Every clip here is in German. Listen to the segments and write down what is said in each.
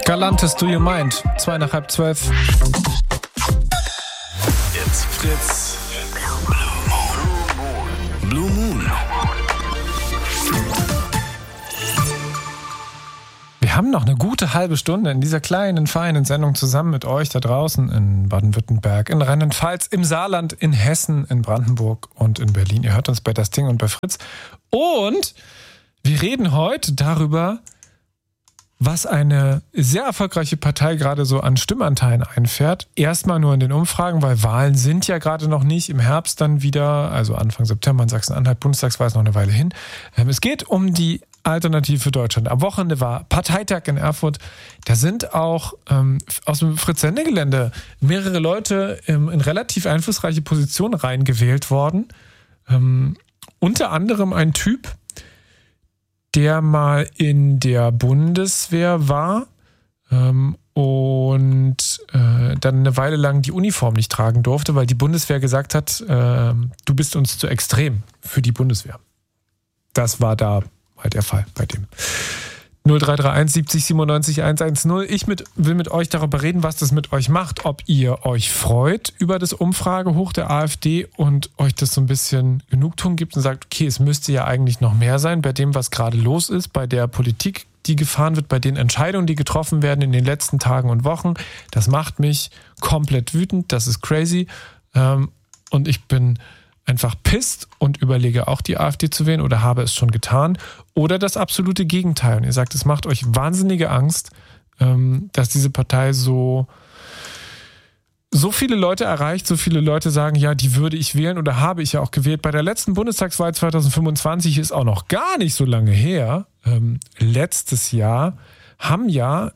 Galantes Do You Mind? 11:55. It's Fritz. Blue Moon. Wir haben noch eine gute halbe Stunde in dieser kleinen, feinen Sendung zusammen mit euch da draußen in Baden-Württemberg, in Rheinland-Pfalz, im Saarland, in Hessen, in Brandenburg und in Berlin. Ihr hört uns bei Das Ding und bei Fritz. Und wir reden heute darüber, was eine sehr erfolgreiche Partei gerade so an Stimmanteilen einfährt. Erstmal nur in den Umfragen, weil Wahlen sind ja gerade noch nicht. Im Herbst dann wieder, also Anfang September in Sachsen-Anhalt, Bundestagswahl ist noch eine Weile hin. Es geht um die Alternative für Deutschland. Am Wochenende war Parteitag in Erfurt. Da sind auch aus dem Fritz-Sende-Gelände mehrere Leute in relativ einflussreiche Positionen reingewählt worden. Unter anderem ein Typ, der mal in der Bundeswehr war und dann eine Weile lang die Uniform nicht tragen durfte, weil die Bundeswehr gesagt hat, du bist uns zu extrem für die Bundeswehr. Das war da halt der Fall bei dem. 0331 70 97 110. Ich will mit euch darüber reden, was das mit euch macht, ob ihr euch freut über das Umfragehoch der AfD und euch das so ein bisschen Genugtuung gibt und sagt, okay, es müsste ja eigentlich noch mehr sein bei dem, was gerade los ist, bei der Politik, die gefahren wird, bei den Entscheidungen, die getroffen werden in den letzten Tagen und Wochen. Das macht mich komplett wütend, das ist crazy und ich bin einfach pisst und überlege auch die AfD zu wählen oder habe es schon getan. Oder das absolute Gegenteil. Und ihr sagt, es macht euch wahnsinnige Angst, dass diese Partei so viele Leute erreicht, so viele Leute sagen, ja, die würde ich wählen oder habe ich ja auch gewählt. Bei der letzten Bundestagswahl 2025 ist auch noch gar nicht so lange her. Letztes Jahr haben ja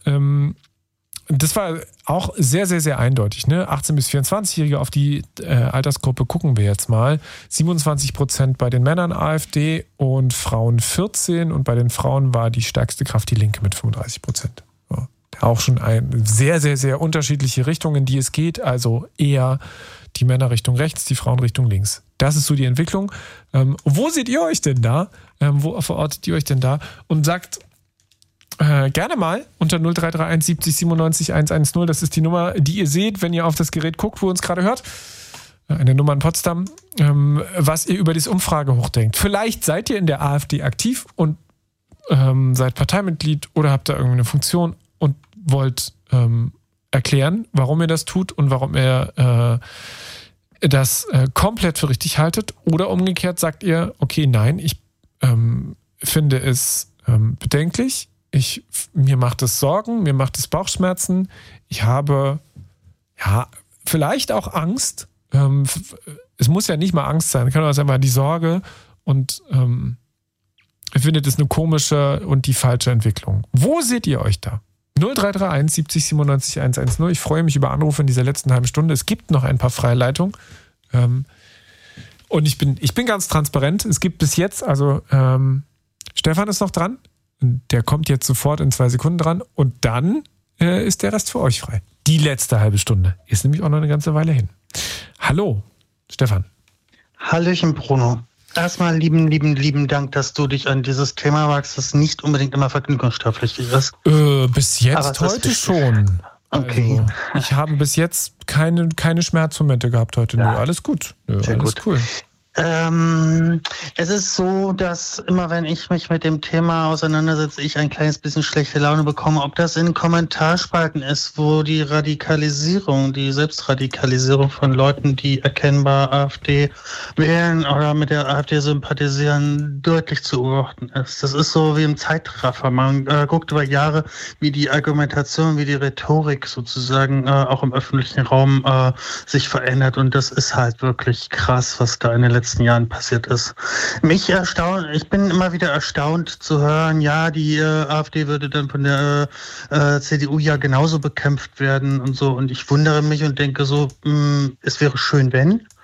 das war auch sehr, sehr, sehr eindeutig. Ne? 18- bis 24-Jährige, auf die Altersgruppe gucken wir jetzt mal. 27% bei den Männern AfD und Frauen 14%. Und bei den Frauen war die stärkste Kraft die Linke mit 35%. Ja. Auch schon eine sehr, sehr, sehr unterschiedliche Richtung, in die es geht. Also eher die Männer Richtung rechts, die Frauen Richtung links. Das ist so die Entwicklung. Wo seht ihr euch denn da? Wo verortet ihr euch denn da? Und sagt gerne mal unter 0331 70 97 110. Das ist die Nummer, die ihr seht, wenn ihr auf das Gerät guckt, wo ihr uns gerade hört. Eine Nummer in Potsdam. Was ihr über dieses Umfragehoch denkt. Vielleicht seid ihr in der AfD aktiv und seid Parteimitglied oder habt da irgendwie eine Funktion und wollt erklären, warum ihr das tut und warum ihr das komplett für richtig haltet. Oder umgekehrt sagt ihr, okay, nein, ich finde es bedenklich. Mir macht es Sorgen, mir macht es Bauchschmerzen. Ich habe vielleicht auch Angst. Es muss ja nicht mal Angst sein, kann auch sein mal die Sorge und ich finde das eine komische und die falsche Entwicklung. Wo seht ihr euch da? 0331 70 97 110. Ich freue mich über Anrufe in dieser letzten halben Stunde. Es gibt noch ein paar freie Leitungen. Und ich bin ganz transparent. Es gibt bis jetzt, also Stefan ist noch dran. Der kommt jetzt sofort in 2 Sekunden dran und dann ist der Rest für euch frei. Die letzte halbe Stunde ist nämlich auch noch eine ganze Weile hin. Hallo, Stefan. Hallöchen, Bruno. Erstmal lieben Dank, dass du dich an dieses Thema wagst, das nicht unbedingt immer vergnügungssteuerpflichtig ist. Bis jetzt heute schon. Okay. Also, ich habe bis jetzt keine Schmerzmomente gehabt heute. Ja. Nö, alles gut. Sehr alles gut. Cool. Es ist so, dass immer wenn ich mich mit dem Thema auseinandersetze, ich ein kleines bisschen schlechte Laune bekomme. Ob das in Kommentarspalten ist, wo die Selbstradikalisierung von Leuten, die erkennbar AfD wählen oder mit der AfD sympathisieren, deutlich zu beobachten ist. Das ist so wie im Zeitraffer. Man guckt über Jahre, wie die Argumentation, wie die Rhetorik sozusagen auch im öffentlichen Raum sich verändert. Und das ist halt wirklich krass, was da in den letzten Jahren passiert ist. Ich bin immer wieder erstaunt zu hören, ja, die AfD würde dann von der CDU ja genauso bekämpft werden und so. Und ich wundere mich und denke so, es wäre schön, wenn.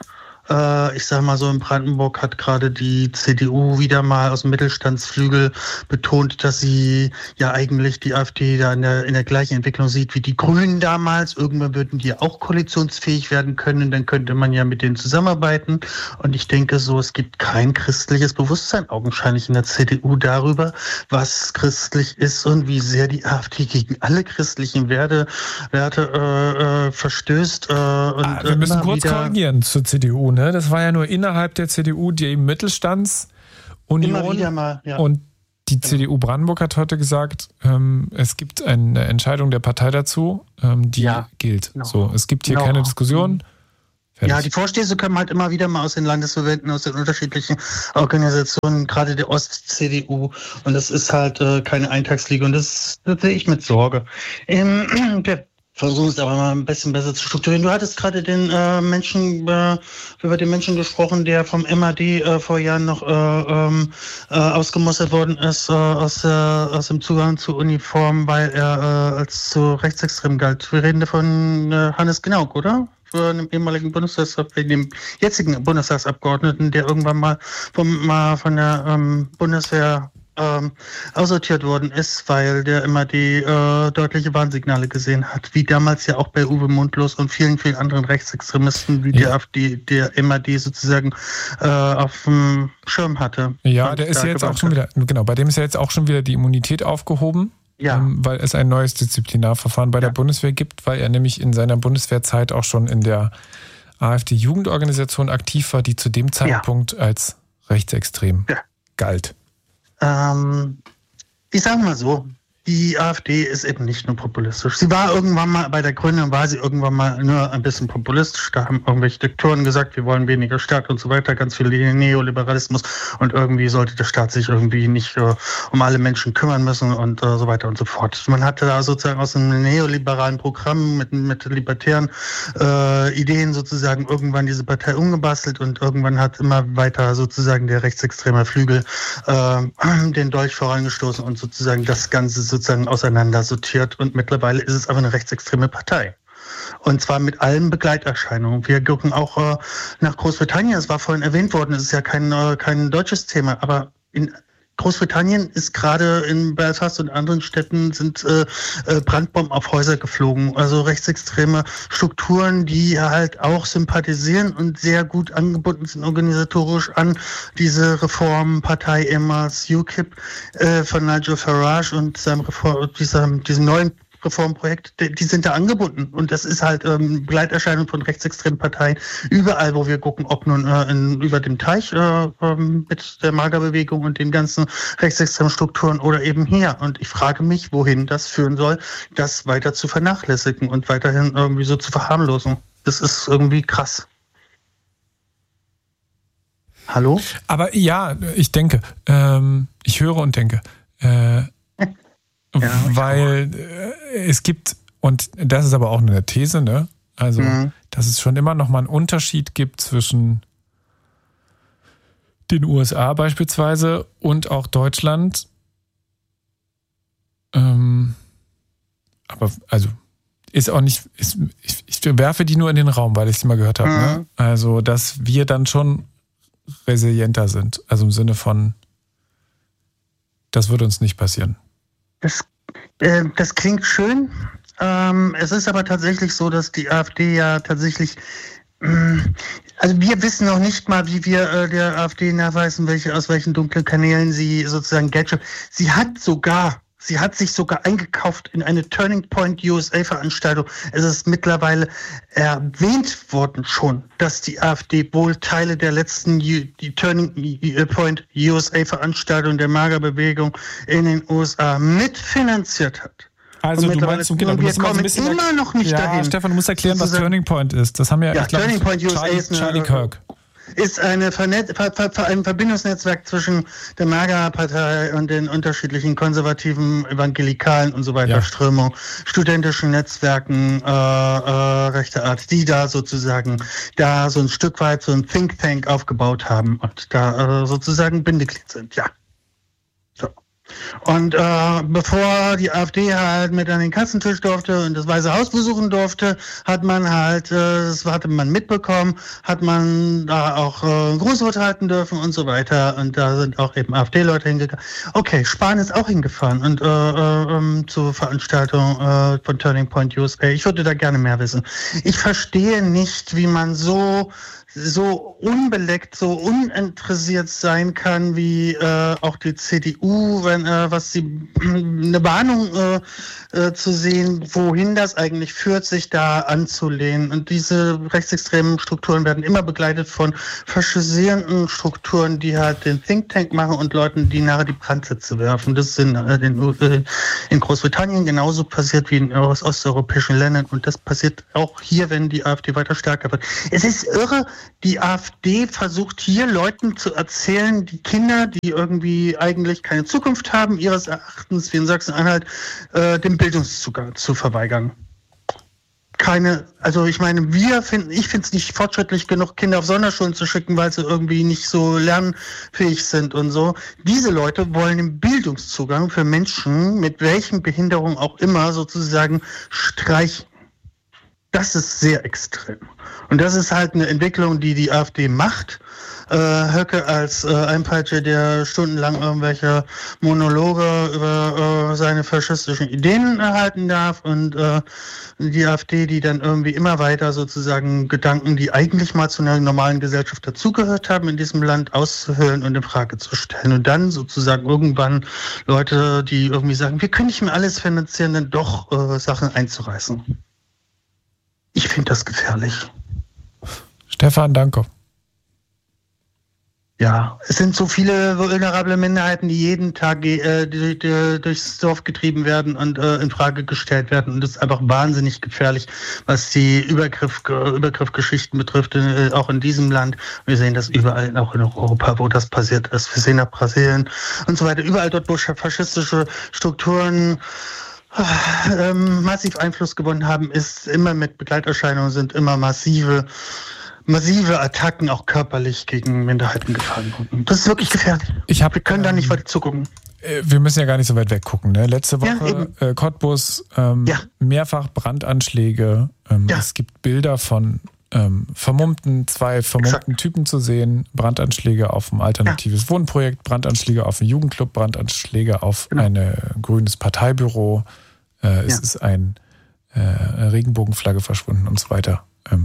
Ich sag mal so, in Brandenburg hat gerade die CDU wieder mal aus dem Mittelstandsflügel betont, dass sie ja eigentlich die AfD da in der gleichen Entwicklung sieht wie die Grünen damals. Irgendwann würden die auch koalitionsfähig werden können, dann könnte man ja mit denen zusammenarbeiten. Und ich denke so, es gibt kein christliches Bewusstsein augenscheinlich in der CDU darüber, was christlich ist und wie sehr die AfD gegen alle christlichen Werte verstößt. Wir müssen kurz korrigieren zur CDU. Ne? Das war ja nur innerhalb der CDU die Mittelstandsunion. Und die CDU Brandenburg hat heute gesagt, es gibt eine Entscheidung der Partei dazu, die gilt. Genau. So, es gibt hier keine Diskussion. Fertig. Ja, die Vorstöße kommen halt immer wieder mal aus den Landesverbänden, aus den unterschiedlichen Organisationen, gerade der Ost-CDU. Und das ist halt keine Eintagsfliege. Und das sehe ich mit Sorge. Wir versuchen es aber mal ein bisschen besser zu strukturieren. Du hattest gerade den über den Menschen gesprochen, der vom MAD vor Jahren noch ausgemustert worden ist aus dem Zugang zu Uniform, weil er als zu rechtsextrem galt. Wir reden von Hannes Genauk, oder? Für einen ehemaligen dem jetzigen Bundestagsabgeordneten, der irgendwann mal von der Bundeswehr aussortiert worden ist, weil der MAD deutliche Warnsignale gesehen hat, wie damals ja auch bei Uwe Mundlos und vielen, vielen anderen Rechtsextremisten, wie die AfD, der MAD sozusagen auf dem Schirm hatte. Ja, der ist ja jetzt auch schon wieder, genau, bei dem ist ja jetzt auch schon wieder die Immunität aufgehoben. Ja. Weil es ein neues Disziplinarverfahren bei der Bundeswehr gibt, weil er nämlich in seiner Bundeswehrzeit auch schon in der AfD-Jugendorganisation aktiv war, die zu dem Zeitpunkt als rechtsextrem galt. Ich sage mal so, die AfD ist eben nicht nur populistisch. Sie war irgendwann mal, bei der Gründung war sie irgendwann mal nur ein bisschen populistisch. Da haben irgendwelche Diktoren gesagt, wir wollen weniger Staat und so weiter, ganz viel Neoliberalismus. Und irgendwie sollte der Staat sich irgendwie nicht um alle Menschen kümmern müssen und so weiter und so fort. Man hatte da sozusagen aus einem neoliberalen Programm mit libertären Ideen sozusagen irgendwann diese Partei umgebastelt und irgendwann hat immer weiter sozusagen der rechtsextreme Flügel den Dolch vorangestoßen und sozusagen das Ganze sozusagen auseinandersortiert und mittlerweile ist es aber eine rechtsextreme Partei. Und zwar mit allen Begleiterscheinungen. Wir gucken auch nach Großbritannien, es war vorhin erwähnt worden, es ist ja kein deutsches Thema, aber in Großbritannien ist gerade in Belfast und anderen Städten sind Brandbomben auf Häuser geflogen. Also rechtsextreme Strukturen, die halt auch sympathisieren und sehr gut angebunden sind organisatorisch an diese Reformpartei ehemals UKIP von Nigel Farage und diesem neuen Reformprojekt, die sind da angebunden. Und das ist halt Begleiterscheinung von rechtsextremen Parteien überall, wo wir gucken, ob nun über dem Teich mit der Magerbewegung und den ganzen rechtsextremen Strukturen oder eben hier. Und ich frage mich, wohin das führen soll, das weiter zu vernachlässigen und weiterhin irgendwie so zu verharmlosen. Das ist irgendwie krass. Hallo? Aber ja, ich denke, ich höre und denke, weil es gibt, und das ist aber auch eine These, ne? Also, dass es schon immer noch mal einen Unterschied gibt zwischen den USA beispielsweise und auch Deutschland. Aber, also, ist auch nicht, ich werfe die nur in den Raum, weil ich sie mal gehört habe, ne? Also, dass wir dann schon resilienter sind. Also im Sinne von, das würde uns nicht passieren. Das klingt schön. Es ist aber tatsächlich so, dass die AfD ja tatsächlich, also wir wissen noch nicht mal, wie wir der AfD nachweisen, aus welchen dunklen Kanälen sie sozusagen Geld schöpft. Sie hat sich sogar eingekauft in eine Turning Point USA Veranstaltung. Es ist mittlerweile erwähnt worden schon, dass die AfD wohl Teile der letzten die Turning Point USA Veranstaltung der Magerbewegung in den USA mitfinanziert hat. Also du meinst, genau, wir kommen immer noch nicht dahin. Stefan, du musst erklären, was Turning Point ist. Das haben wir ja, Turning Point USA ist Charlie Kirk. Ist ein Verbindungsnetzwerk zwischen der MAGA-Partei und den unterschiedlichen konservativen, evangelikalen und so weiter Strömungen, studentischen Netzwerken rechter Art, die da sozusagen so ein Stück weit so ein Think Tank aufgebaut haben und da sozusagen Bindeglied sind, ja. So. Und bevor die AfD halt mit an den Kassentisch durfte und das Weiße Haus besuchen durfte, hat man halt, das hatte man mitbekommen, hat man da auch Grußwort halten dürfen und so weiter. Und da sind auch eben AfD-Leute hingegangen. Okay, Spahn ist auch hingefahren und zur Veranstaltung von Turning Point USA. Ich würde da gerne mehr wissen. Ich verstehe nicht, wie man so unbeleckt, so uninteressiert sein kann, wie auch die CDU, wenn was sie eine Warnung zu sehen, wohin das eigentlich führt, sich da anzulehnen. Und diese rechtsextremen Strukturen werden immer begleitet von faschisierenden Strukturen, die halt den Think Tank machen und Leuten, die nachher die Brandsätze werfen. Das ist in Großbritannien genauso passiert wie in osteuropäischen Ländern. Und das passiert auch hier, wenn die AfD weiter stärker wird. Es ist irre, die AfD versucht hier Leuten zu erzählen, die Kinder, die irgendwie eigentlich keine Zukunft haben, ihres Erachtens wie in Sachsen-Anhalt, den Bildungszugang zu verweigern. Ich finde es nicht fortschrittlich genug, Kinder auf Sonderschulen zu schicken, weil sie irgendwie nicht so lernfähig sind und so. Diese Leute wollen den Bildungszugang für Menschen mit welchen Behinderungen auch immer sozusagen streichen. Das ist sehr extrem. Und das ist halt eine Entwicklung, die AfD macht. Höcke als Einpeitscher, der stundenlang irgendwelche Monologe über seine faschistischen Ideen erhalten darf und die AfD, die dann irgendwie immer weiter sozusagen Gedanken, die eigentlich mal zu einer normalen Gesellschaft dazugehört haben, in diesem Land auszuhöhlen und in Frage zu stellen. Und dann sozusagen irgendwann Leute, die irgendwie sagen, wir können nicht mehr alles finanzieren, dann doch Sachen einzureißen. Ich finde das gefährlich. Stefan, danke. Ja, es sind so viele vulnerable Minderheiten, die jeden Tag durchs Dorf getrieben werden und in Frage gestellt werden. Und das ist einfach wahnsinnig gefährlich, was die Übergriffgeschichten betrifft, auch in diesem Land. Wir sehen das überall, auch in Europa, wo das passiert ist. Wir sehen nach Brasilien und so weiter. Überall dort, wo faschistische Strukturen massiv Einfluss gewonnen haben, ist immer mit Begleiterscheinungen, sind immer massive Attacken auch körperlich gegen Minderheiten gefahren worden. Das ist wirklich gefährlich. Wir können da nicht weiter zugucken. Wir müssen ja gar nicht so weit weggucken. Ne? Letzte Woche Cottbus, mehrfach Brandanschläge. Es gibt Bilder von zwei vermummten Typen zu sehen. Brandanschläge auf ein alternatives Wohnprojekt, Brandanschläge auf einen Jugendclub, Brandanschläge auf ein grünes Parteibüro. Es ist eine Regenbogenflagge verschwunden und so weiter.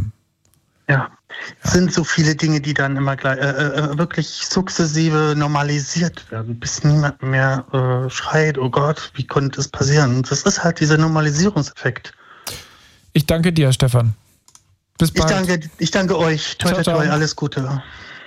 Es sind so viele Dinge, die dann immer gleich wirklich sukzessive normalisiert werden, bis niemand mehr schreit, oh Gott, wie konnte das passieren? Und das ist halt dieser Normalisierungseffekt. Ich danke dir, Stefan. Bis bald. Ich danke euch. Toi, toi, toi, alles Gute.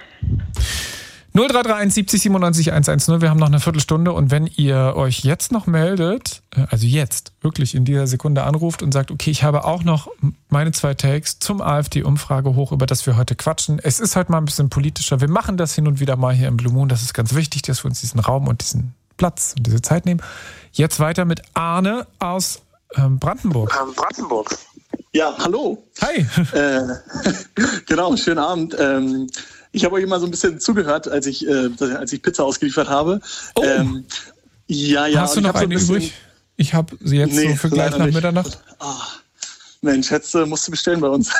0331 70 97 110. Wir haben noch eine Viertelstunde und wenn ihr euch jetzt noch meldet, also jetzt wirklich in dieser Sekunde anruft und sagt, okay, ich habe auch noch meine 2 Takes zum AfD-Umfrage hoch, über das wir heute quatschen. Es ist heute mal ein bisschen politischer. Wir machen das hin und wieder mal hier im Blue Moon. Das ist ganz wichtig, dass wir uns diesen Raum und diesen Platz und diese Zeit nehmen. Jetzt weiter mit Arne aus Brandenburg. Ja, hallo. Hi. Genau, schönen Abend. Ich habe euch immer so ein bisschen zugehört, als ich Pizza ausgeliefert habe. Oh. Hast du noch eine übrig? Ich habe sie jetzt so für gleich nach Mitternacht. Mensch, musst du bestellen bei uns.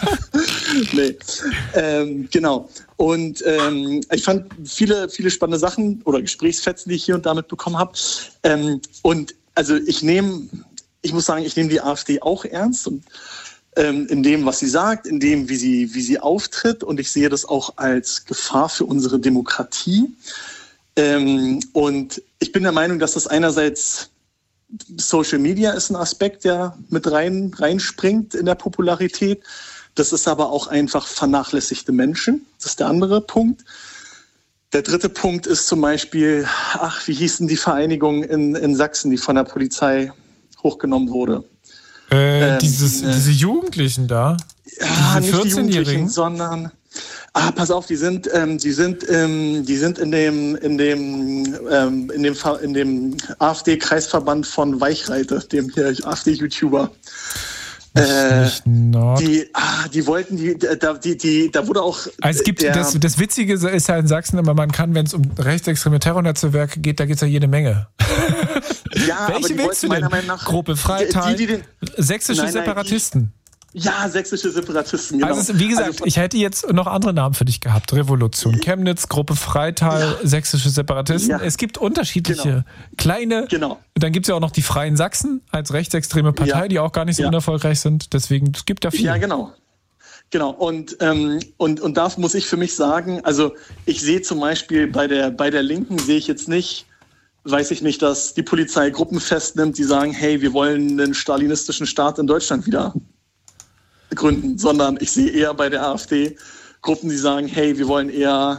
Genau. Und ich fand viele spannende Sachen oder Gesprächsfetzen, die ich hier und da mitbekommen habe. Und also ich muss sagen, ich nehme die AfD auch ernst und in dem, was sie sagt, in dem, wie sie auftritt. Und ich sehe das auch als Gefahr für unsere Demokratie. Und ich bin der Meinung, dass das einerseits Social Media ist ein Aspekt, der mit reinspringt in der Popularität. Das ist aber auch einfach vernachlässigte Menschen. Das ist der andere Punkt. Der dritte Punkt ist zum Beispiel, wie hieß denn die Vereinigung in Sachsen, die von der Polizei hochgenommen wurde? Diese Jugendlichen da? Ja, nicht die Jugendlichen, sondern pass auf, die sind in dem AfD-Kreisverband von Weichreite, dem hier AfD-YouTuber. Nicht Nord. Die wollten, da wurde auch. Also es gibt, das Witzige ist ja in Sachsen, aber man kann, wenn es um rechtsextreme Terrornetzwerke geht, da gibt es ja jede Menge. Ja, welche aber die willst du meiner denn? Meinung nach, Gruppe Freital, sächsische Separatisten. Sächsische Separatisten, genau. Also wie gesagt, ich hätte jetzt noch andere Namen für dich gehabt. Revolution Chemnitz, Gruppe Freital, sächsische Separatisten. Ja. Es gibt unterschiedliche kleine. Genau. Dann gibt es ja auch noch die Freien Sachsen als rechtsextreme Partei, die auch gar nicht so unerfolgreich sind. Deswegen, es gibt da viel. Ja, genau. Genau. Und da muss ich für mich sagen, also ich sehe zum Beispiel bei der Linken sehe ich jetzt nicht, weiß ich nicht, dass die Polizei Gruppen festnimmt, die sagen, hey, wir wollen einen stalinistischen Staat in Deutschland wieder gründen, sondern ich sehe eher bei der AfD Gruppen, die sagen, hey, wir wollen eher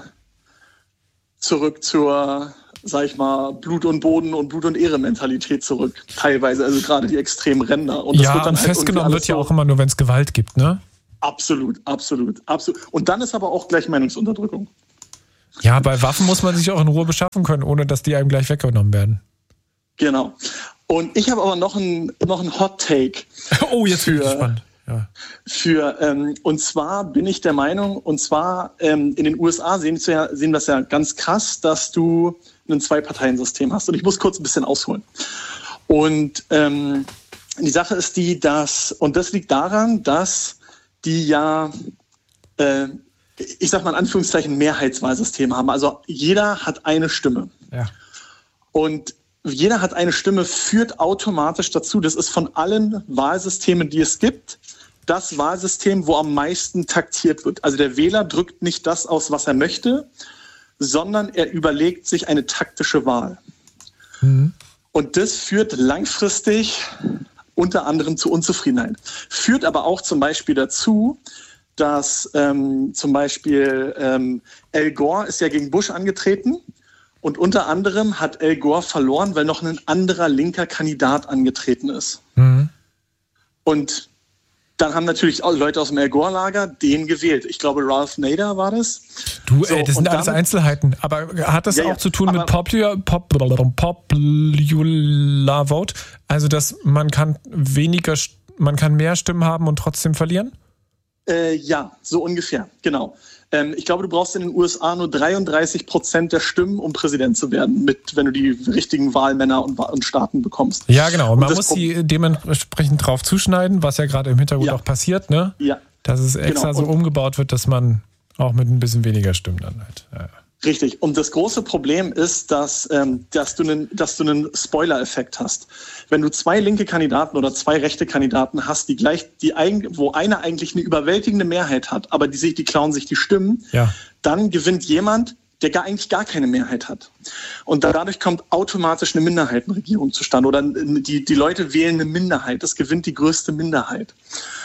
zurück zur, sag ich mal, Blut und Boden und Blut und Ehre Mentalität zurück. Teilweise, also gerade die extremen Ränder. Und das wird dann und festgenommen wird ja auch immer nur, wenn es Gewalt gibt, ne? Absolut. Und dann ist aber auch gleich Meinungsunterdrückung. Ja, bei Waffen muss man sich auch in Ruhe beschaffen können, ohne dass die einem gleich weggenommen werden. Genau. Und ich habe aber noch einen Hot Take. Oh, jetzt bin ich gespannt. Ja. Und zwar bin ich der Meinung, in den USA sehen wir das ja ganz krass, dass du ein Zwei-Parteien-System hast. Und ich muss kurz ein bisschen ausholen. Und die Sache ist und das liegt daran, dass die ja, ich sag mal in Anführungszeichen, Mehrheitswahlsystem haben. Also jeder hat eine Stimme. Ja. Und jeder hat eine Stimme, führt automatisch dazu, das ist von allen Wahlsystemen, die es gibt, das Wahlsystem, wo am meisten taktiert wird. Also der Wähler drückt nicht das aus, was er möchte, sondern er überlegt sich eine taktische Wahl. Mhm. Und das führt langfristig unter anderem zu Unzufriedenheit. Führt aber auch zum Beispiel dazu, dass zum Beispiel Al Gore ist ja gegen Bush angetreten. Und unter anderem hat Al Gore verloren, weil noch ein anderer linker Kandidat angetreten ist. Mhm. Und dann haben natürlich auch Leute aus dem Al Gore-Lager den gewählt. Ich glaube, Ralph Nader war das. Das sind alles Einzelheiten. Aber hat das auch zu tun mit Popular Vote? Also, dass man kann mehr Stimmen haben und trotzdem verlieren? Ja, so ungefähr, genau. Ich glaube, du brauchst in den USA nur 33% der Stimmen, um Präsident zu werden, wenn du die richtigen Wahlmänner und Staaten bekommst. Ja, genau. Und man muss sie dementsprechend drauf zuschneiden, was ja gerade im Hintergrund auch passiert, ne? Ja. Dass es extra so umgebaut wird, dass man auch mit ein bisschen weniger Stimmen dann halt. Ja. Richtig. Und das große Problem ist, dass du einen Spoiler-Effekt hast. Wenn du zwei linke Kandidaten oder zwei rechte Kandidaten hast, wo einer eigentlich eine überwältigende Mehrheit hat, aber die klauen sich die Stimmen, dann gewinnt jemand, der eigentlich gar keine Mehrheit hat. Und dadurch kommt automatisch eine Minderheitenregierung zustande. Oder die Leute wählen eine Minderheit. Es gewinnt die größte Minderheit.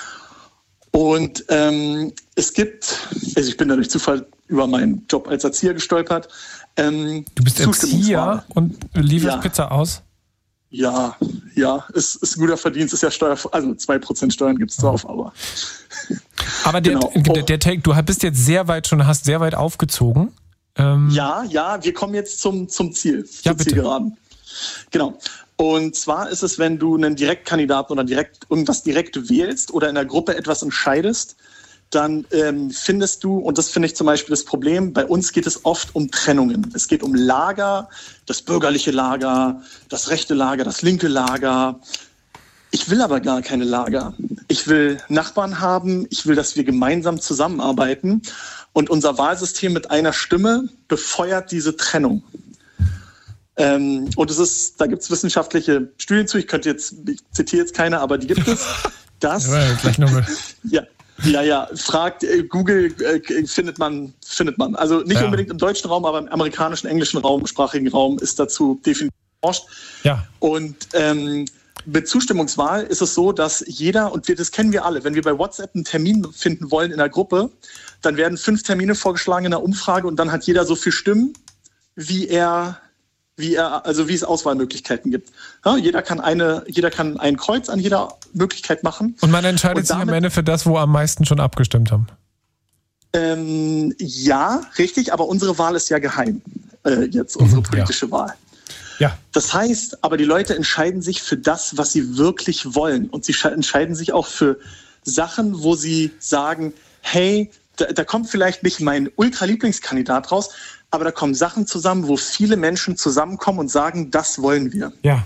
Und es gibt, also ich bin da durch Zufall über meinen Job als Erzieher gestolpert. Du bist Erzieher und lieferst Pizza aus? Ja, ist ein guter Verdienst, ist ja steuerfrei, also 2% Steuern gibt es drauf, aber. Aber der Take, du bist jetzt hast sehr weit aufgezogen. Ja, wir kommen jetzt zum Ziel. Ja, bitte. Zielgeraden. Genau. Und zwar ist es, wenn du einen Direktkandidaten oder irgendwas direkt wählst oder in der Gruppe etwas entscheidest, dann findest du, und das finde ich zum Beispiel das Problem, bei uns geht es oft um Trennungen. Es geht um Lager, das bürgerliche Lager, das rechte Lager, das linke Lager. Ich will aber gar keine Lager. Ich will Nachbarn haben, ich will, dass wir gemeinsam zusammenarbeiten. Und unser Wahlsystem mit einer Stimme befeuert diese Trennung. Und da gibt es wissenschaftliche Studien zu, ich zitiere jetzt keine, aber die gibt es. Gleich nochmal. Fragt Google, findet man. Also nicht unbedingt im deutschen Raum, aber im amerikanischen, englischen Raum, sprachigen Raum ist dazu definitiv forscht. Ja. Und mit Zustimmungswahl ist es so, dass jeder, und das kennen wir alle, wenn wir bei WhatsApp einen Termin finden wollen in der Gruppe, dann werden 5 Termine vorgeschlagen in der Umfrage und dann hat jeder so viel Stimmen, wie es Auswahlmöglichkeiten gibt. Ja, jeder kann ein Kreuz an jeder Möglichkeit machen. Und man entscheidet sich am Ende für das, wo am meisten schon abgestimmt haben. Ja, richtig, aber unsere Wahl ist ja geheim. Jetzt unsere politische Wahl. Ja. Das heißt, aber die Leute entscheiden sich für das, was sie wirklich wollen. Und sie entscheiden sich auch für Sachen, wo sie sagen, hey, da kommt vielleicht nicht mein Ultra-Lieblingskandidat raus, aber da kommen Sachen zusammen, wo viele Menschen zusammenkommen und sagen, das wollen wir. Ja.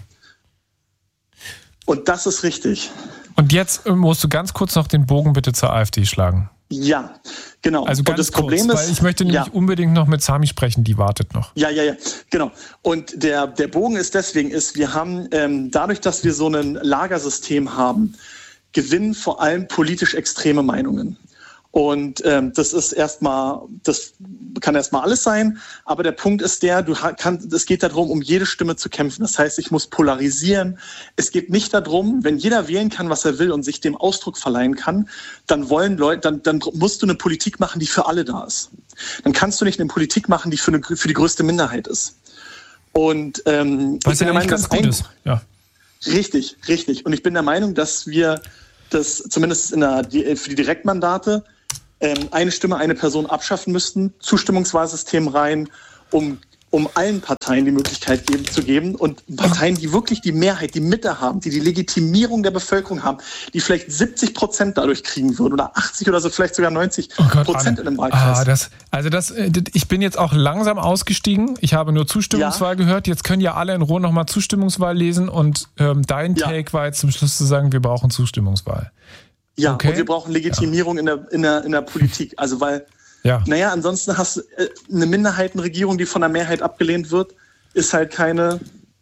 Und das ist richtig. Und jetzt musst du ganz kurz noch den Bogen bitte zur AfD schlagen. Ja, genau. Also ganz und das Problem kurz, ist, weil ich möchte nämlich unbedingt noch mit Sami sprechen, die wartet noch. Ja, genau. Und der Bogen ist deswegen, wir haben dadurch, dass wir so ein Lagersystem haben, gewinnen vor allem politisch extreme Meinungen. Und das kann erstmal alles sein, aber der Punkt ist es geht darum, um jede Stimme zu kämpfen. Das heißt, ich muss polarisieren. Es geht nicht darum, wenn jeder wählen kann, was er will und sich dem Ausdruck verleihen kann, dann musst du eine Politik machen, die für alle da ist. Dann kannst du nicht eine Politik machen, die für die größte Minderheit ist. Und was ja eigentlich ganz gut ist. Ja. Richtig. Und ich bin der Meinung, dass wir das zumindest für die Direktmandate eine Stimme, eine Person abschaffen müssten, Zustimmungswahlsystem rein, um allen Parteien die Möglichkeit zu geben und Parteien, die wirklich die Mehrheit, die Mitte haben, die Legitimierung der Bevölkerung haben, die vielleicht 70% dadurch kriegen würden oder 80 oder so, vielleicht sogar 90% in einem Wahlkreis. Ich bin jetzt auch langsam ausgestiegen. Ich habe nur Zustimmungswahl gehört. Jetzt können ja alle in Ruhe nochmal Zustimmungswahl lesen und dein Take war jetzt zum Schluss zu sagen, wir brauchen Zustimmungswahl. Ja, okay. Und wir brauchen Legitimierung in der Politik. Also weil, ansonsten hast du eine Minderheitenregierung, die von der Mehrheit abgelehnt wird, ist halt keine,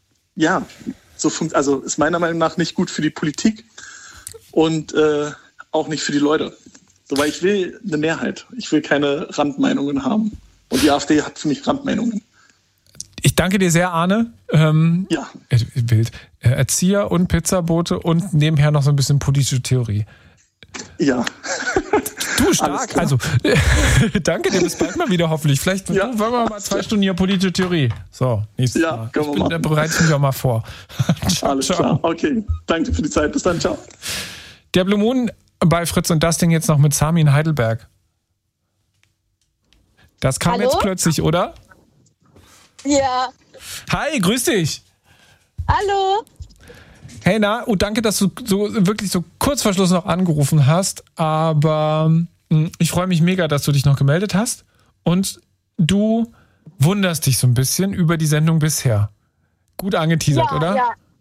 ist meiner Meinung nach nicht gut für die Politik und auch nicht für die Leute. So, weil ich will eine Mehrheit. Ich will keine Randmeinungen haben. Und die AfD hat für mich Randmeinungen. Ich danke dir sehr, Arne. Wild. Erzieher und Pizzabote und nebenher noch so ein bisschen politische Theorie. Ja. Du, stark. Also, danke dir, bis bald mal wieder hoffentlich. Vielleicht wollen wir mal 2 Stunden hier politische Theorie. So, nächstes Mal. Da bereite ich mich auch mal vor. Ciao, alles klar. Okay, danke für die Zeit. Bis dann, ciao. Der Blue Moon bei Fritz und das Ding jetzt noch mit Sami in Heidelberg. Das kam jetzt plötzlich, oder? Ja. Hi, grüß dich. Hallo. Hey, danke, dass du wirklich so kurz vor Schluss noch angerufen hast, aber ich freue mich mega, dass du dich noch gemeldet hast und du wunderst dich so ein bisschen über die Sendung bisher. Gut angeteasert, oder?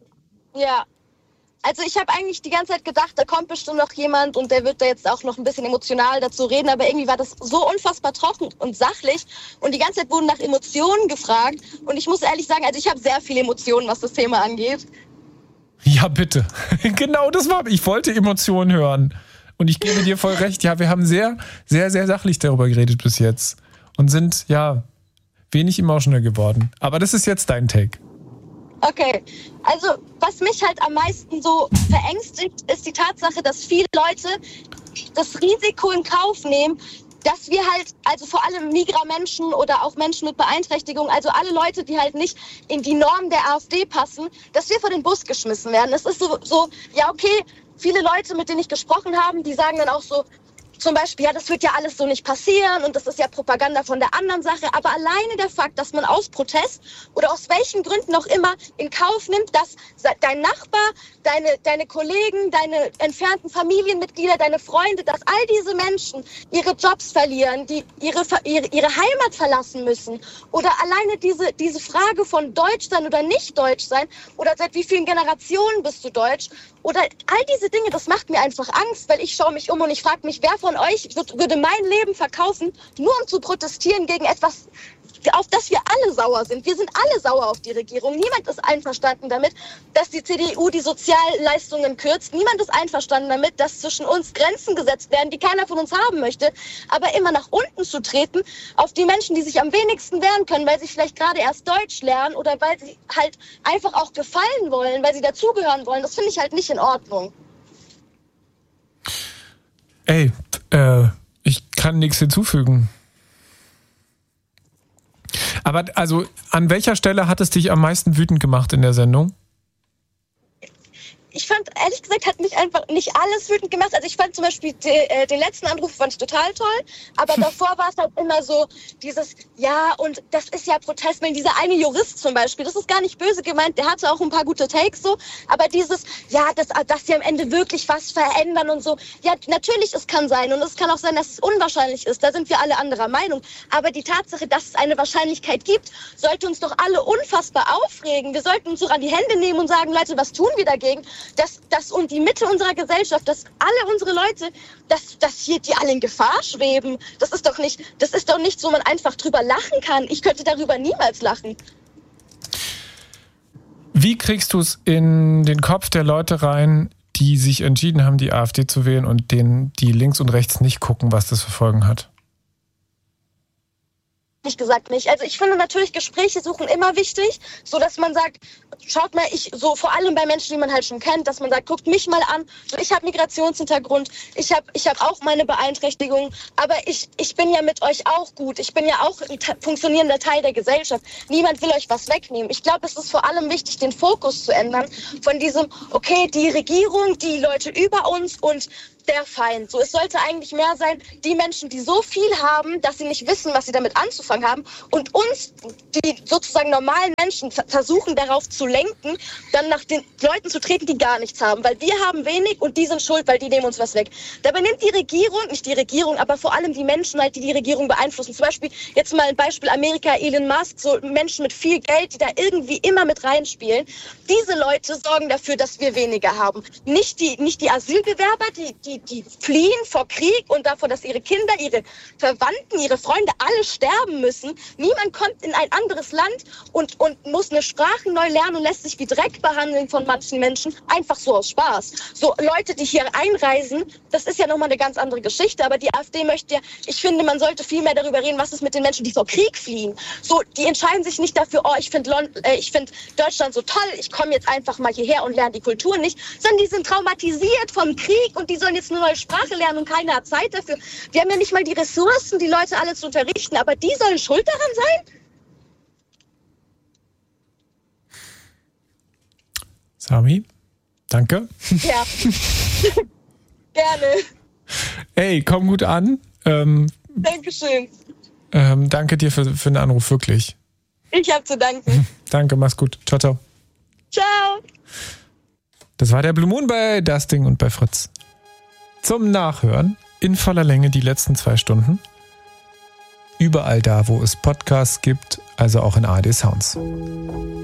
Ja. Also ich habe eigentlich die ganze Zeit gedacht, da kommt bestimmt noch jemand und der wird da jetzt auch noch ein bisschen emotional dazu reden, aber irgendwie war das so unfassbar trocken und sachlich und die ganze Zeit wurden nach Emotionen gefragt und ich muss ehrlich sagen, also ich habe sehr viele Emotionen, was das Thema angeht. Ja, bitte. Genau, ich wollte Emotionen hören. Und ich gebe dir voll recht. Ja, wir haben sehr, sehr, sehr sachlich darüber geredet bis jetzt. Und sind, wenig emotional geworden. Aber das ist jetzt dein Take. Okay. Also, was mich halt am meisten so verängstigt, ist die Tatsache, dass viele Leute das Risiko in Kauf nehmen, dass wir halt, also vor allem Migramenschen oder auch Menschen mit Beeinträchtigung, also alle Leute, die halt nicht in die Norm der AfD passen, dass wir vor den Bus geschmissen werden. Es ist so, okay, viele Leute, mit denen ich gesprochen habe, die sagen dann auch so, zum Beispiel, das wird ja alles so nicht passieren und das ist ja Propaganda von der anderen Sache. Aber alleine der Fakt, dass man aus Protest oder aus welchen Gründen auch immer in Kauf nimmt, dass dein Nachbar, deine Kollegen, deine entfernten Familienmitglieder, deine Freunde, dass all diese Menschen ihre Jobs verlieren, die ihre Heimat verlassen müssen. Oder alleine diese Frage von Deutsch sein oder nicht Deutsch sein oder seit wie vielen Generationen bist du Deutsch. Oder all diese Dinge, das macht mir einfach Angst, weil ich schaue mich um und ich frage mich, wer von euch würde mein Leben verkaufen, nur um zu protestieren gegen etwas, auf das wir alle sauer sind. Wir sind alle sauer auf die Regierung. Niemand ist einverstanden damit, dass die CDU die Sozialleistungen kürzt. Niemand ist einverstanden damit, dass zwischen uns Grenzen gesetzt werden, die keiner von uns haben möchte. Aber immer nach unten zu treten, auf die Menschen, die sich am wenigsten wehren können, weil sie vielleicht gerade erst Deutsch lernen oder weil sie halt einfach auch gefallen wollen, weil sie dazugehören wollen, das finde ich halt nicht in Ordnung. Ey, ich kann nichts hinzufügen. Aber also, an welcher Stelle hat es dich am meisten wütend gemacht in der Sendung? ich fand, ehrlich gesagt, hat mich einfach nicht alles wütend gemacht. Also ich fand zum Beispiel den letzten Anruf fand ich total toll, aber davor war es halt immer so dieses, ja, und das ist ja Protest, wenn dieser eine Jurist zum Beispiel, das ist gar nicht böse gemeint, der hatte auch ein paar gute Takes so, aber dieses, ja, dass sie am Ende wirklich was verändern und so, ja, natürlich, es kann sein und es kann auch sein, dass es unwahrscheinlich ist, da sind wir alle anderer Meinung, aber die Tatsache, dass es eine Wahrscheinlichkeit gibt, sollte uns doch alle unfassbar aufregen. Wir sollten uns doch an die Hände nehmen und sagen, Leute, was tun wir dagegen? Dass und die Mitte unserer Gesellschaft, dass alle unsere Leute, dass hier die alle in Gefahr schweben. Das ist doch nichts, wo man einfach drüber lachen kann. Ich könnte darüber niemals lachen. Wie kriegst du es in den Kopf der Leute rein, die sich entschieden haben, die AfD zu wählen und denen, die links und rechts nicht gucken, was das für Folgen hat? Ehrlich gesagt nicht. Also ich finde natürlich Gespräche suchen immer wichtig, so dass man sagt, schaut mal, so vor allem bei Menschen, die man halt schon kennt, dass man sagt, guckt mich mal an, so ich habe Migrationshintergrund, ich hab auch meine Beeinträchtigungen, aber ich bin ja mit euch auch gut, ich bin ja auch ein funktionierender Teil der Gesellschaft. Niemand will euch was wegnehmen. Ich glaube, es ist vor allem wichtig, den Fokus zu ändern von diesem, okay, die Regierung, die Leute über uns und der Feind. So, es sollte eigentlich mehr sein, die Menschen, die so viel haben, dass sie nicht wissen, was sie damit anzufangen haben und uns, die sozusagen normalen Menschen, versuchen darauf zu lenken, dann nach den Leuten zu treten, die gar nichts haben, weil wir haben wenig und die sind schuld, weil die nehmen uns was weg. Dabei nimmt die Regierung, nicht die Regierung, aber vor allem die Menschen halt, die die Regierung beeinflussen. Zum Beispiel, jetzt mal ein Beispiel Amerika, Elon Musk, so Menschen mit viel Geld, die da irgendwie immer mit reinspielen. Diese Leute sorgen dafür, dass wir weniger haben. Nicht die Asylbewerber, die fliehen vor Krieg und davor, dass ihre Kinder, ihre Verwandten, ihre Freunde alle sterben müssen. Niemand kommt in ein anderes Land und muss eine Sprache neu lernen und lässt sich wie Dreck behandeln von manchen Menschen, einfach so aus Spaß. So Leute, die hier einreisen, das ist ja nochmal eine ganz andere Geschichte, aber die AfD möchte ja, ich finde, man sollte viel mehr darüber reden, was ist mit den Menschen, die vor Krieg fliehen. So, die entscheiden sich nicht dafür, oh, ich finde Deutschland so toll, ich komme jetzt einfach mal hierher und lerne die Kultur nicht, sondern die sind traumatisiert vom Krieg und die sollen jetzt eine neue Sprache lernen und keiner hat Zeit dafür. Wir haben ja nicht mal die Ressourcen, die Leute alle zu unterrichten, aber die sollen schuld daran sein? Sami, danke. Ja, gerne. Ey, komm gut an. Dankeschön. Danke dir für den Anruf, wirklich. Ich habe zu danken. Danke, mach's gut. Ciao, ciao. Ciao. Das war der Blue Moon bei Dusting und bei Fritz. Zum Nachhören in voller Länge die letzten 2 Stunden. Überall da, wo es Podcasts gibt, also auch in ARD Sounds.